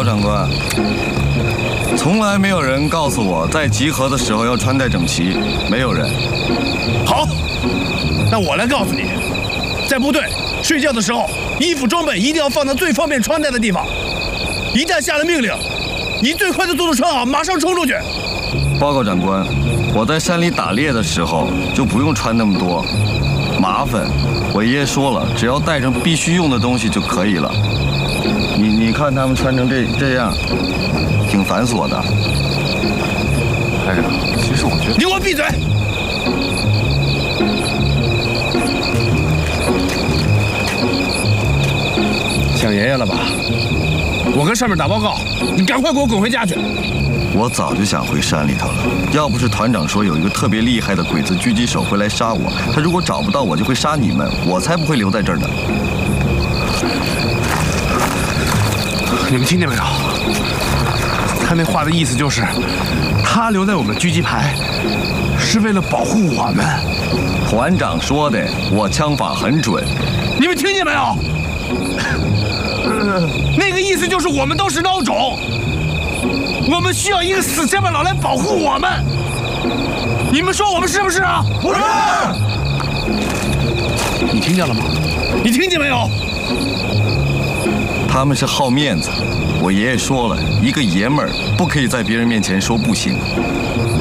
告长官，从来没有人告诉我在集合的时候要穿戴整齐，没有人。 好，那我来告诉你，在部队睡觉的时候，衣服装备一定要放到最方便穿戴的地方。一旦下了命令，以最快的速度穿好，马上冲出去。 报告长官，我在山里打猎的时候就不用穿那么多，麻烦。我爷爷说了，只要带上必须用的东西就可以了。你看他们穿成这样，挺繁琐的。 排长，其实我觉得…… 你给我闭嘴！想爷爷了吧？我跟上面打报告，你赶快给我滚回家去！ 我早就想回山里头了，要不是团长说有一个特别厉害的鬼子狙击手会来杀我，他如果找不到我就会杀你们，我才不会留在这儿呢。 你们听见没有？他那话的意思就是，他留在我们狙击排，是为了保护我们。 团长说的，我枪法很准。 你们听见没有？那个意思就是我们都是孬种，我们需要一个死乡巴佬来保护我们。你们说我们是不是啊？不是。你听见了吗？你听见没有？ 他们是好面子，我爷爷说了，一个爷们儿不可以在别人面前说不行。